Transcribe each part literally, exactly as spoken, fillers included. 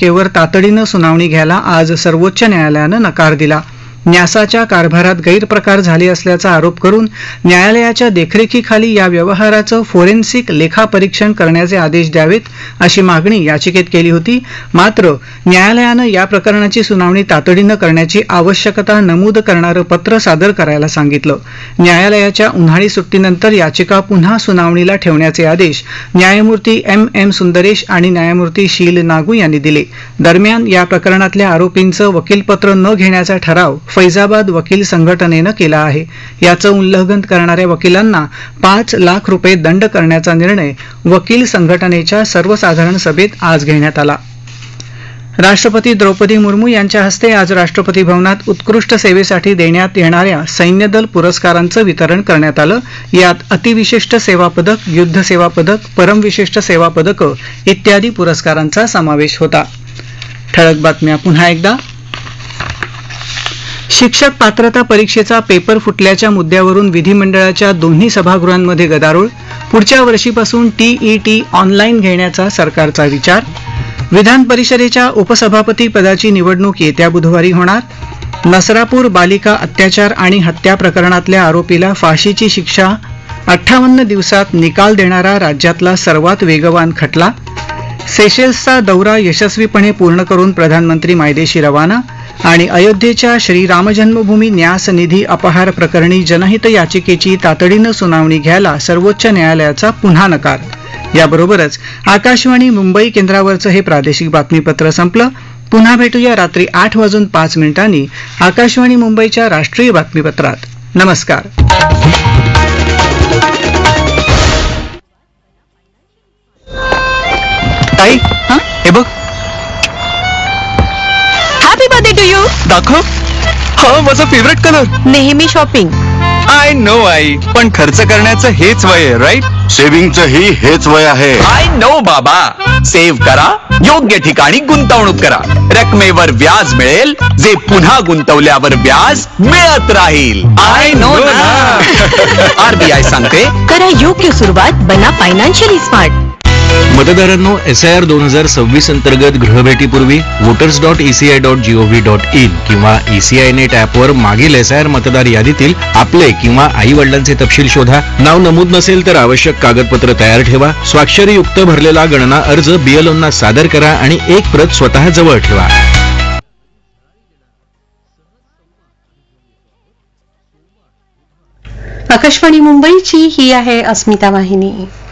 याचिकेवर तातडीनं सुनावणी घ्यायला आज सर्वोच्च न्यायालयानं नकार दिला. न्यासाच्या कारभारात गैरप्रकार झाले असल्याचा आरोप करून न्यायालयाच्या देखरेखीखाली या व्यवहाराचं फोरेन्सिक लेखापरीक्षण करण्याचे आदेश द्यावेत अशी मागणी याचिकेत केली होती. मात्र न्यायालयानं या प्रकरणाची सुनावणी तातडीनं करण्याची आवश्यकता नमूद करणारं पत्र सादर करायला सांगितलं. न्यायालयाच्या उन्हाळी सुट्टीनंतर याचिका पुन्हा सुनावणीला ठेवण्याचे आदेश न्यायमूर्ती एम एम सुंदरेश आणि न्यायमूर्ती शील नागू यांनी दिले. दरम्यान या प्रकरणातल्या आरोपींचं वकीलपत्र न घेण्याचा ठराव फैजाबाद वकील संघटनेनं केला आहे. याचं उल्लंघन करणाऱ्या वकिलांना पाच लाख रुपये दंड करण्याचा निर्णय वकील संघटनेच्या सर्वसाधारण सभेत आज घेण्यात आला. राष्ट्रपती द्रौपदी मुर्मू यांच्या हस्ते आज राष्ट्रपती भवनात उत्कृष्ट सेवेसाठी देण्यात येणाऱ्या सैन्यदल पुरस्कारांचं वितरण करण्यात आलं. यात अतिविशिष्ट सेवा पदक, युद्ध सेवा पदक, परमविशिष्ट सेवा पदकं इत्यादी पुरस्कारांचा समावेश होता. ठळक बातम्या पुन्हा एकदा. शिक्षक पात्रता परीक्षेचा पेपर फुटल्याच्या मुद्द्यावरून विधिमंडळाच्या दोन्ही सभागृहांमध्ये गदारोळ. पुढच्या वर्षीपासून टीईटी ऑनलाईन घेण्याचा सरकारचा विचार. विधान परिषदेच्या उपसभापती पदाची निवडणूक येत्या बुधवारी होणार. नसरापूर बालिका अत्याचार आणि हत्या प्रकरणातल्या आरोपीला फाशीची शिक्षा अठ्ठावन्न दिवसात निकाल देणारा राज्यातला सर्वात वेगवान खटला. सेशेल्सचा दौरा यशस्वीपणे पूर्ण करून प्रधानमंत्री मायदेशी रवाना. आणि अयोध्येच्या श्रीरामजन्मभूमी न्यास निधी अपहार प्रकरणी जनहित याचिकेची तातडीनं सुनावणी घ्यायला सर्वोच्च न्यायालयाचा पुन्हा नकार. याबरोबरच आकाशवाणी मुंबई केंद्रावरचं हे प्रादेशिक बातमीपत्र संपलं. पुन्हा भेटूया रात्री आठ वाजून पाच मिनिटांनी आकाशवाणी मुंबईच्या राष्ट्रीय बातमीपत्रात. नमस्कार. ताई, हे बघ. Happy birthday to you. दाखव. हा माझा फेवरेट कलर. नेहमी शॉपिंग. आय नो आई, पण खर्च करण्याचं हेच वय आहे, राईट? सेव्हिंगचं ही हेच वय आहे. आय नो बाबा. सेव्ह करा, योग्य ठिकाणी गुंतवणूक करा. रकमेवर व्याज मिळेल, जे पुन्हा गुंतवल्यावर व्याज मिळत राहील. आय नो ना. आरबीआय सांगते, करा योग्य सुरुवात, बना financially smart. मतदारांनो, S I R दोन हजार सव्वीस अंतर्गत गृहभेटीपूर्वी voters dot ECI dot G O V dot in किंवा ईसीआय नेट ॲपवर मागील एस आय आर मतदार यादीतील आपले किंवा आई वडिलांचे तपशील शोधा. नाव नमूद नसेल तर आवश्यक कागदपत्र तयार ठेवा. स्वाक्षरीयुक्त भरलेला गणना अर्ज बीएलओंना सादर करा आणि एक प्रत स्वतः जवळ ठेवा. आकाशवाणी मुंबईची ही आहे अस्मिता वाहिनी.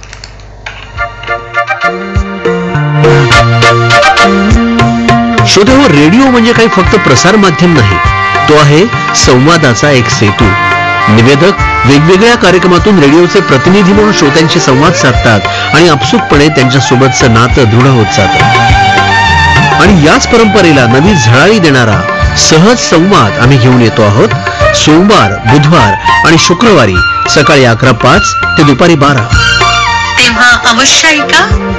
श्रोतेहो, रेडिओ म्हणजे काही फक्त प्रसार माध्यम नाही, तो आहे संवादाचा एक सेतू. निवेदक वेगवेगळ्या कार्यक्रमातून रेडिओचे प्रतिनिधी म्हणून श्रोत्यांशी संवाद साधतात आणि आपसुकपणे त्यांच्यासोबतचं नातं दृढ होत जातं. आणि याच परंपरेला नवी झळाळी देणारा सहज संवाद आम्ही घेऊन येतो आहोत. सोमवार, बुधवार आणि शुक्रवारी सकाळी अकरा पाच ते दुपारी बारा. तेव्हा अवश्य ऐका